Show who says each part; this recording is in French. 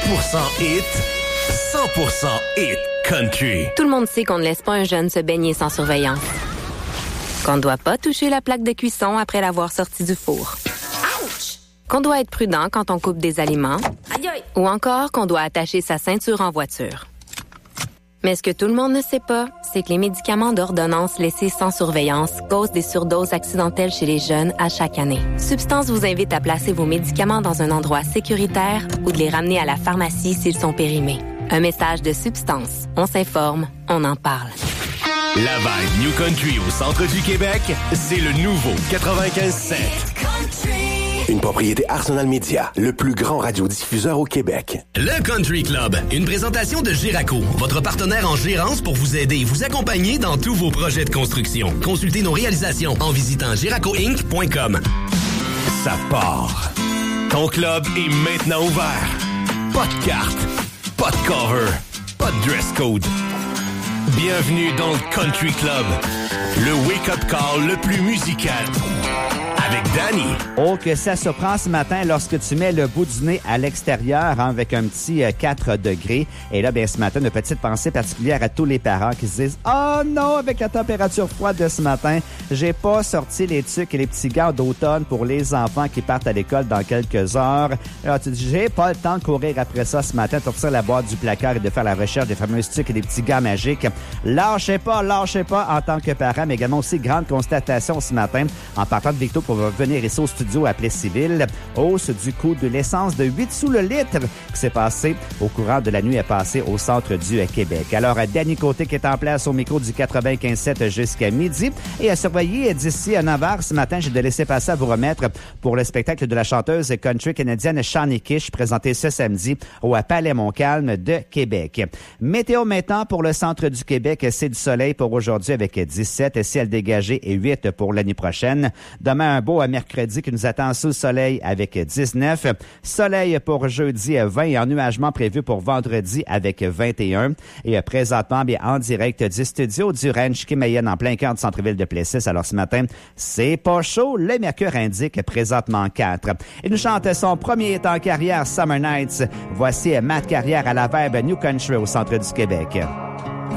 Speaker 1: hit, 100% hit country.
Speaker 2: Tout le monde sait qu'on ne laisse pas un jeune se baigner sans surveillance. Qu'on ne doit pas toucher la plaque de cuisson après l'avoir sorti du four. Ouch! Qu'on doit être prudent quand on coupe des aliments. Aïe aïe! Ou encore qu'on doit attacher sa ceinture en voiture. Mais ce que tout le monde ne sait pas, c'est que les médicaments d'ordonnance laissés sans surveillance causent des surdoses accidentelles chez les jeunes à chaque année. Substance vous invite à placer vos médicaments dans un endroit sécuritaire ou de les ramener à la pharmacie s'ils sont périmés. Un message de Substance. On s'informe, on en parle.
Speaker 1: La vibe New Country au centre du Québec, c'est le nouveau 95.7. Une propriété Arsenal Media, le plus grand radiodiffuseur au Québec.
Speaker 3: Le Country Club, une présentation de Géraco, votre partenaire en gérance pour vous aider et vous accompagner dans tous vos projets de construction. Consultez nos réalisations en visitant geracoinc.com.
Speaker 1: Ça part. Ton club est maintenant ouvert. Pas de carte, pas de cover, pas de dress code. Bienvenue dans le Country Club, le wake-up call le plus musical. Avec Danny.
Speaker 4: Oh, que ça surprend ce matin lorsque tu mets le bout du nez à l'extérieur avec un petit 4 degrés. Et là, bien, ce matin, une petite pensée particulière à tous les parents qui se disent « Oh non, avec la température froide de ce matin, j'ai pas sorti les tucs et les petits gants d'automne pour les enfants qui partent à l'école dans quelques heures. » Alors, tu dis « J'ai pas le temps de courir après ça ce matin, de sortir la boîte du placard et de faire la recherche des fameux tucs et des petits gants magiques. » Lâchez pas en tant que parent, mais également aussi grande constatation ce matin en partant de Victo pour venir ici au studio à Plessisville. Hausse du coût de l'essence de 8 sous le litre qui s'est passé au courant de la nuit passée au centre du Québec. Alors, Danny Côté qui est en place au micro du 95.7 jusqu'à midi. Et à surveiller d'ici à 9h ce matin, j'ai de laisser passer à vous remettre pour le spectacle de la chanteuse country canadienne Shani Kish présenté ce samedi au Palais Montcalm de Québec. Météo maintenant pour le centre du Québec, c'est du soleil pour aujourd'hui avec 17, ciel dégagé et 8 pour l'année prochaine. Demain, un beau mercredi qui nous attend sous le soleil avec 19. Soleil pour jeudi 20 et ennuagement prévu pour vendredi avec 21. Et présentement, bien en direct du studio du Ranch Kimayen en plein cœur du centre-ville de Plessis. Alors ce matin, c'est pas chaud. Le mercure indique présentement 4. Il nous chante son premier hit en carrière, Summer Nights. Voici Matt Carrière à la vibe New Country au centre du Québec.